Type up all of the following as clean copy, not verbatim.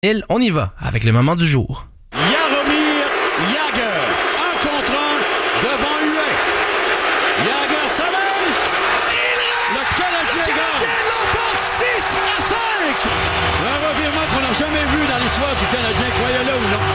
On y va avec le moment du jour. Jaromir Jagr, 1 contre 1 devant Huet. Jagr s'amène. Le Canadien l'emporte 6-5. Un revirement qu'on n'a jamais vu dans l'histoire du Canadien, croyez-le ou non.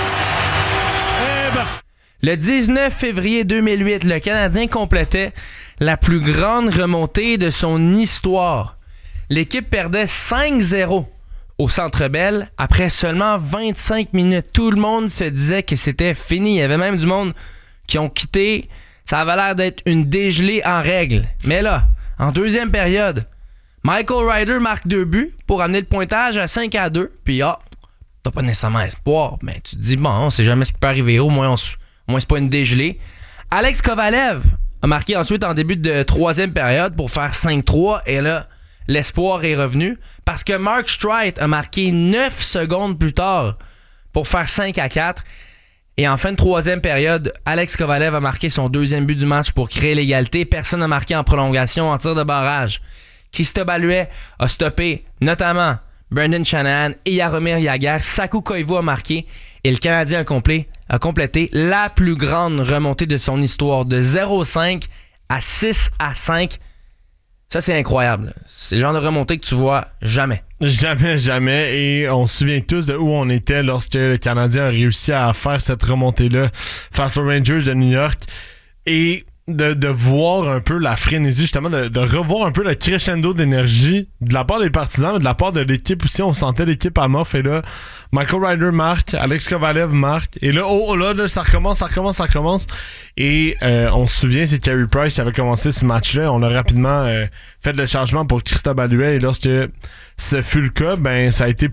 Eh ben. Le 19 février 2008, le Canadien complétait la plus grande remontée de son histoire. L'équipe perdait 5-0 au Centre Bell après seulement 25 minutes. Tout le monde se disait que c'était fini. Il y avait même du monde qui ont quitté. Ça avait l'air d'être une dégelée en règle. Mais là, en deuxième période, Michael Ryder marque 2 buts pour amener le pointage à 5-2. Puis t'as pas nécessairement espoir. Mais tu te dis, bon, on sait jamais ce qui peut arriver. Au moins c'est pas une dégelée. Alex Kovalev a marqué ensuite en début de troisième période pour faire 5-3. Et là, l'espoir est revenu parce que Mark Streit a marqué 9 secondes plus tard pour faire 5-4. Et en fin de troisième période, Alex Kovalev a marqué son deuxième but du match pour créer l'égalité. Personne n'a marqué en prolongation, en tir de barrage. Christophe Allouet a stoppé notamment Brendan Shanahan et Jaromir Jagr. Saku Koivu a marqué et le Canadien a complété la plus grande remontée de son histoire de 0-5 à 6-5. Ça, c'est incroyable. C'est le genre de remontée que tu vois jamais. Jamais. Et on se souvient tous de où on était lorsque le Canadien a réussi à faire cette remontée-là face aux Rangers de New York. Et de voir un peu la frénésie, justement, de revoir un peu le crescendo d'énergie de la part des partisans, mais de la part de l'équipe aussi. On sentait l'équipe amorphe. Et là, Michael Ryder marque, Alex Kovalev marque. Et là, là, ça recommence. Et on se souvient, c'est Carey Price qui avait commencé ce match-là. On a rapidement fait le changement pour Christophe Allouet. Et lorsque ce fut le cas, ben ça a été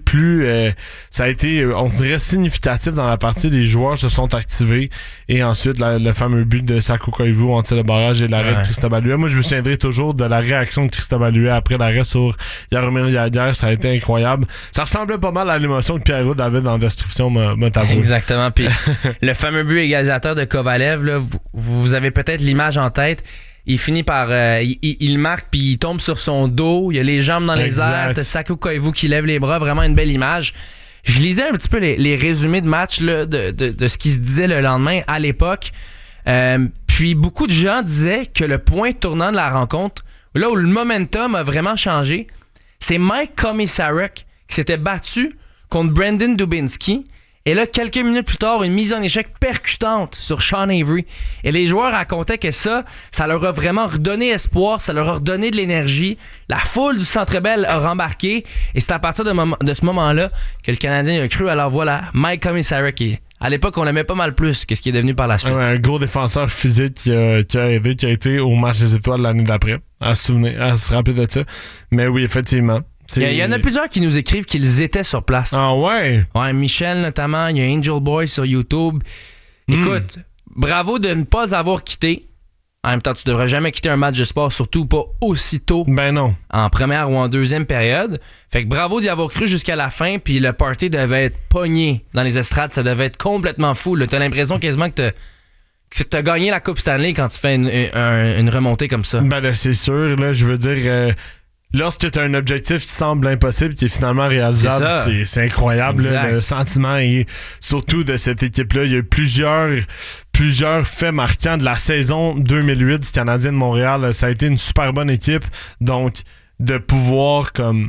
on dirait significatif dans la partie. Les joueurs se sont activés. Et ensuite, le fameux but de Saku Koivu en tir de barrage et l'arrêt de Christophe Allouet. Moi, je me souviendrai toujours de la réaction de Christophe Allouet après l'arrêt sur Jaromir Jagr. Ça a été incroyable. Ça ressemblait pas mal à l'émotion que Pierrot avait dans la description, m'a avoué. Exactement. Puis le fameux but égalisateur de Kovalev, là, vous avez peut-être l'image en tête. Il finit par... il marque, puis il tombe sur son dos. Il a les jambes dans les airs. T'as Saku Koivu qui lève les bras. Vraiment une belle image. Je lisais un petit peu les résumés de match là, de ce qui se disait le lendemain à l'époque. Puis beaucoup de gens disaient que le point tournant de la rencontre, là où le momentum a vraiment changé, c'est Mike Komisarek qui s'était battu contre Brandon Dubinsky. Et là, quelques minutes plus tard, une mise en échec percutante sur Sean Avery. Et les joueurs racontaient que ça leur a vraiment redonné espoir, ça leur a redonné de l'énergie. La foule du Centre Bell a rembarqué. Et c'est à partir de ce moment-là que le Canadien a cru. Alors voilà, Mike Komisarek, qui à l'époque, on l'aimait pas mal plus que ce qui est devenu par la suite. Un gros défenseur physique qui a aidé, qui a été au match des étoiles l'année d'après. À se rappeler de ça. Mais oui, effectivement. Il y en a plusieurs qui nous écrivent qu'ils étaient sur place. Ah ouais? Ouais, Michel notamment, il y a Angel Boy sur YouTube. Écoute, bravo de ne pas avoir quitté. En même temps, tu devrais jamais quitter un match de sport, surtout pas aussitôt. Ben non. En première ou en deuxième période. Fait que bravo d'y avoir cru jusqu'à la fin, puis le party devait être pogné dans les estrades, ça devait être complètement fou. Là. T'as l'impression quasiment que t'as gagné la Coupe Stanley quand tu fais une remontée comme ça. Ben là, c'est sûr, là, je veux dire... Lorsque tu as un objectif qui semble impossible, qui est finalement réalisable, c'est incroyable là, le sentiment. Et surtout de cette équipe-là, il y a eu plusieurs faits marquants de la saison 2008 du Canadien de Montréal. Ça a été une super bonne équipe. Donc, de pouvoir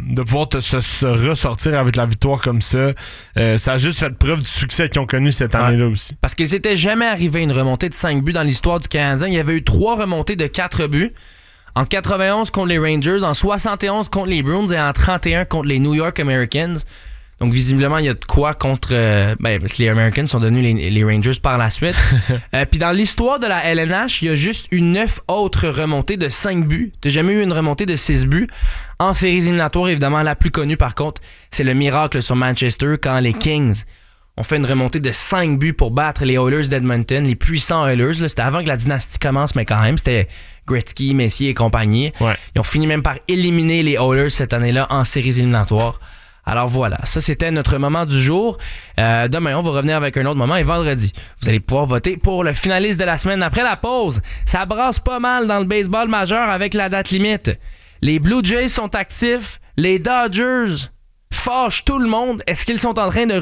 se ressortir avec la victoire comme ça, ça a juste fait preuve du succès qu'ils ont connu cette année-là aussi. Parce qu'il s'était jamais arrivé une remontée de 5 buts dans l'histoire du Canadien. Il y avait eu 3 remontées de 4 buts. En 91 contre les Rangers, en 71 contre les Bruins et en 31 contre les New York Americans. Donc visiblement, il y a de quoi contre... parce que les Americans sont devenus les Rangers par la suite. Puis dans l'histoire de la LNH, il y a juste eu 9 autres remontées de 5 buts. T'as jamais eu une remontée de 6 buts. En séries éliminatoires, évidemment, la plus connue par contre, c'est le miracle sur Manchester quand les Kings ont fait une remontée de 5 buts pour battre les Oilers d'Edmonton, les puissants Oilers. Là, c'était avant que la dynastie commence, mais quand même, c'était Gretzky, Messier et compagnie. Ouais. Ils ont fini même par éliminer les Oilers cette année-là en séries éliminatoires. Alors voilà, ça c'était notre moment du jour. Demain, on va revenir avec un autre moment et vendredi, vous allez pouvoir voter pour le finaliste de la semaine. Après la pause, ça brasse pas mal dans le baseball majeur avec la date limite. Les Blue Jays sont actifs, les Dodgers fâchent tout le monde. Est-ce qu'ils sont en train de